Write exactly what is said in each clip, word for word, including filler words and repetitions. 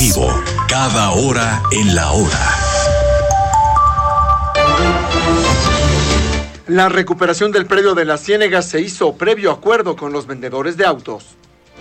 informativo, cada hora en la hora. La recuperación del predio de las Ciénegas se hizo previo acuerdo con los vendedores de autos.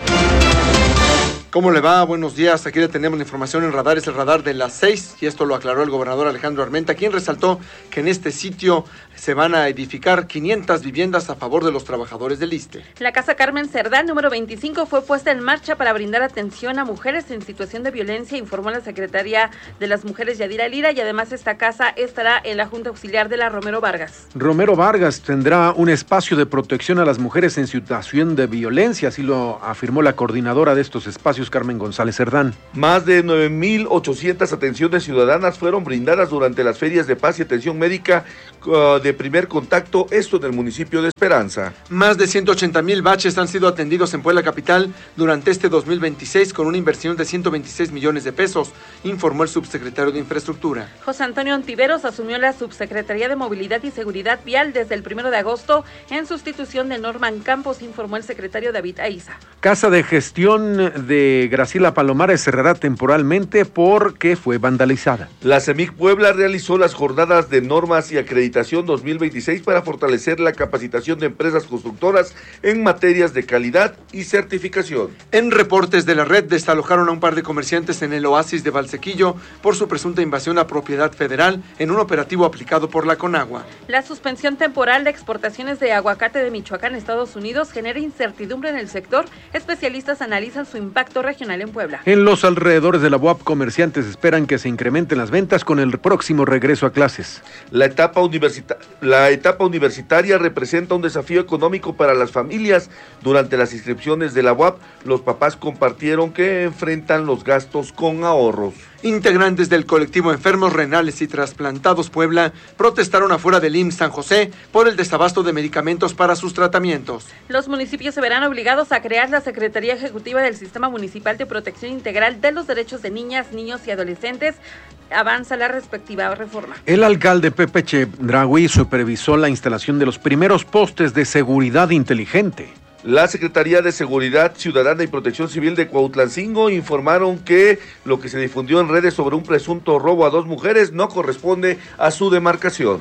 ¿Cómo le va? Buenos días. Aquí le tenemos la información en radar. Es el radar de las seis y esto lo aclaró el gobernador Alejandro Armenta, quien resaltó que en este sitio se van a edificar quinientas viviendas a favor de los trabajadores del ISSSTE. La Casa Carmen Cerdán número veinticinco fue puesta en marcha para brindar atención a mujeres en situación de violencia, informó la secretaria de las Mujeres, Yadira Lira, y además esta casa estará en la Junta Auxiliar de la Romero Vargas. Romero Vargas tendrá un espacio de protección a las mujeres en situación de violencia, así lo afirmó la coordinadora de estos espacios, Carmen González Cerdán. Más de nueve mil ochocientas atenciones ciudadanas fueron brindadas durante las ferias de paz y atención médica uh, de primer contacto, esto en el municipio de Esperanza. Más de ciento ochenta mil baches han sido atendidos en Puebla Capital durante este dos mil veintiséis con una inversión de ciento veintiséis millones de pesos, informó el subsecretario de Infraestructura. José Antonio Ontiveros asumió la Subsecretaría de Movilidad y Seguridad Vial desde el primero de agosto en sustitución de Norman Campos, informó el secretario David Aiza. Casa de gestión de Graciela Palomares cerrará temporalmente porque fue vandalizada. La CEMIC Puebla realizó las jornadas de normas y acreditación dos mil veintiséis para fortalecer la capacitación de empresas constructoras en materias de calidad y certificación. En reportes de la red, desalojaron a un par de comerciantes en el oasis de Valsequillo por su presunta invasión a propiedad federal en un operativo aplicado por la Conagua. La suspensión temporal de exportaciones de aguacate de Michoacán a Estados Unidos genera incertidumbre en el sector. Especialistas analizan su impacto regional en Puebla. En los alrededores de la U A P, comerciantes esperan que se incrementen las ventas con el próximo regreso a clases. La etapa, universita- la etapa universitaria representa un desafío económico para las familias. Durante las inscripciones de la U A P, los papás compartieron que enfrentan los gastos con ahorros. Integrantes del colectivo Enfermos Renales y Trasplantados Puebla protestaron afuera del I M S S San José por el desabasto de medicamentos para sus tratamientos. Los municipios se verán obligados a crear la Secretaría Ejecutiva del Sistema Municipal de Protección Integral de los Derechos de Niñas, Niños y Adolescentes. Avanza la respectiva reforma. El alcalde Pepe Chedraui supervisó la instalación de los primeros postes de seguridad inteligente. La Secretaría de Seguridad Ciudadana y Protección Civil de Cuautlancingo informaron que lo que se difundió en redes sobre un presunto robo a dos mujeres no corresponde a su demarcación.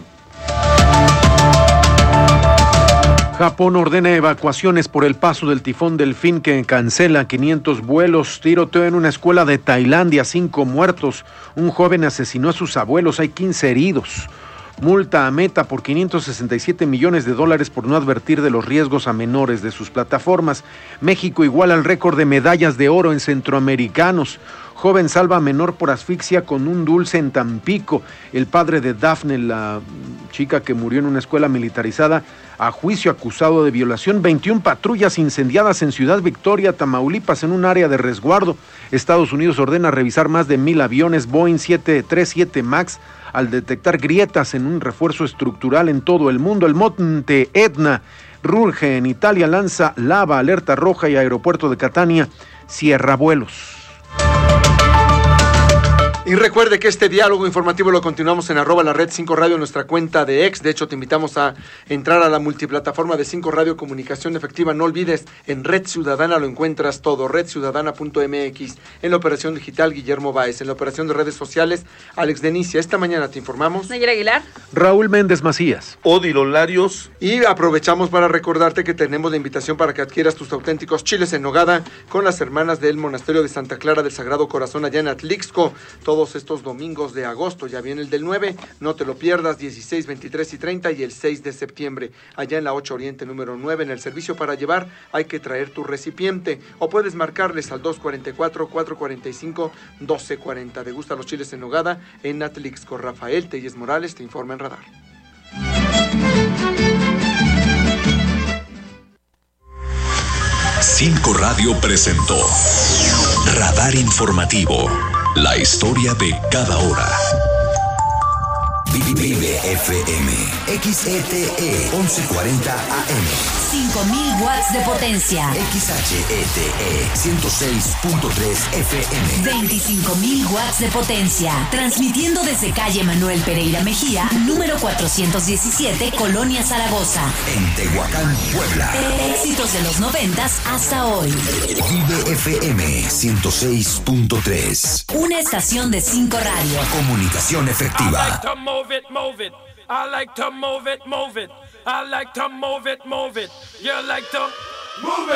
Japón ordena evacuaciones por el paso del tifón Delfín que cancela quinientos vuelos. Tiroteo en una escuela de Tailandia, cinco muertos. Un joven asesinó a sus abuelos, hay quince heridos. Multa a Meta por quinientos sesenta y siete millones de dólares por no advertir de los riesgos a menores de sus plataformas. México iguala el récord de medallas de oro en centroamericanos. Joven salva a menor por asfixia con un dulce en Tampico. El padre de Dafne, la chica que murió en una escuela militarizada, a juicio acusado de violación. veintiuna patrullas incendiadas en Ciudad Victoria, Tamaulipas, en un área de resguardo. Estados Unidos ordena revisar más de mil aviones Boeing siete treinta y siete MAX al detectar grietas en un refuerzo estructural en todo el mundo. El monte Etna ruge en Italia, lanza lava, alerta roja, y aeropuerto de Catania cierra vuelos. Y recuerde que este diálogo informativo lo continuamos en arroba la red cinco radio, nuestra cuenta de ex. De hecho, te invitamos a entrar a la multiplataforma de cinco Radio Comunicación Efectiva. No olvides, en Red Ciudadana lo encuentras todo, red ciudadana punto m x. En la operación digital, Guillermo Báez. En la operación de redes sociales, Alex Denicia. Esta mañana te informamos Nayera Aguilar, Raúl Méndez Macías, Odilon Larios. Y aprovechamos para recordarte que tenemos la invitación para que adquieras tus auténticos chiles en nogada con las hermanas del Monasterio de Santa Clara del Sagrado Corazón allá en Atlixco. Todos estos domingos de agosto, ya viene el del nueve, no te lo pierdas, dieciséis, veintitrés y treinta, y el seis de septiembre, allá en la ocho Oriente número nueve, en el servicio para llevar, hay que traer tu recipiente, o puedes marcarles al dos cuatro cuatro, cuatro cuatro cinco, uno dos cuatro cero. ¿Te gustan los chiles en nogada? En Atlixco. Rafael Telles Morales te informa en Radar. cinco Radio presentó Radar Informativo, la historia de cada hora. Vive F M, X E T E once cuarenta A M. veinticinco mil watts de potencia. X H E T E ciento seis punto tres F M. veinticinco mil watts de potencia. Transmitiendo desde calle Manuel Pereira Mejía, número cuatrocientos diecisiete, Colonia Zaragoza. En Tehuacán, Puebla. Éxitos de los noventas hasta hoy. Vive F M ciento seis punto tres. Una estación de cinco radio. Comunicación efectiva. I like to move it, move it. I like to move it, move it. I like to move it, move it. You like to move it.